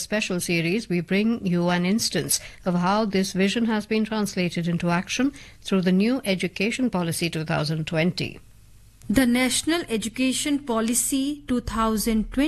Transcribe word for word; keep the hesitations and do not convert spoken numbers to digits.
special series, we bring you an instance of how this vision has been translated into action through the new Education Policy twenty twenty. The National Education Policy twenty twenty